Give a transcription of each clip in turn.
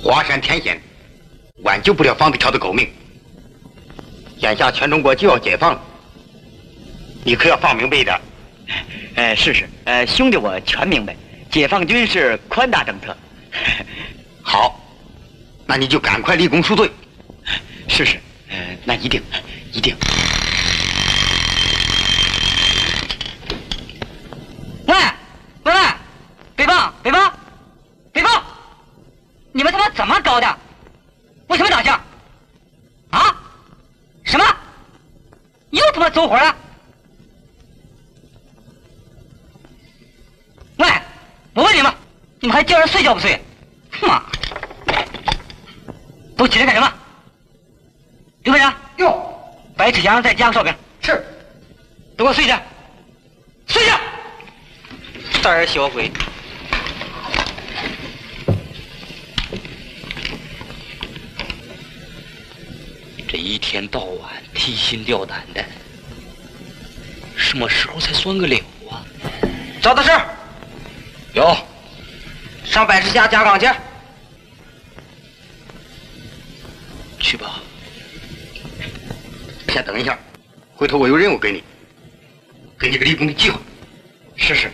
华山天险，挽救不了方子条的狗命。眼下全中国就要解放了，你可要放明白一点。 是，兄弟我全明白，解放军是宽大政策。 好，那你就赶快立功赎罪。 是，那一定。喂，北方，你们他妈怎么搞的？为什么打架？啊？什么？又他妈走火了？喂，我问你们，你们还叫人睡觉不睡？妈，都起来干什么？刘排长， 哟， 白纸墙再加个哨兵。 是， 都给我睡着，睡着！ 胆小鬼！ 这一天到晚提心吊胆的，什么时候才算个了啊？ 赵大师， 有， 上白石峡加岗去。 去吧。 先等一下，回头我有任务给你，给你个立功的机会。 是。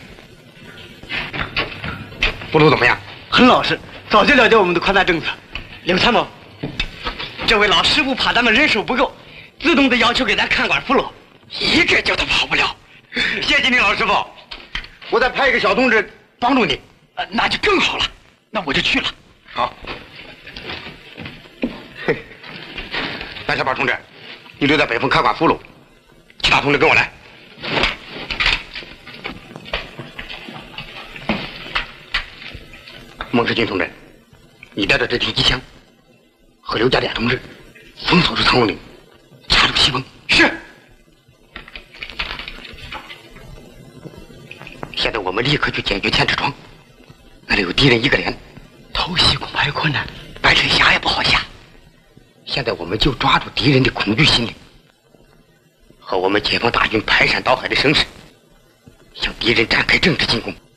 部头怎么样？ 很老实，早就了解我们的宽大政策。刘参谋，这位老师傅怕咱们人手不够，自动的要求给咱看管俘虏，一个叫他跑不了。 谢谢你，老师傅。我再派一个小同志帮助你。 那就更好了，那我就去了。 好。单小宝同志，你留在北峰看管俘虏，其他同志跟我来。孟世军同志，你带着这挺机枪，和刘家典同志封锁住藏龙岭，插入西风。 是。 现在我们立刻去解决千尺庄，那里有敌人一个连， 偷袭恐怕有困难，白水峡也不好下。 现在我们就抓住敌人的恐惧心理，和我们解放大军排山倒海的声势，向敌人展开政治进攻。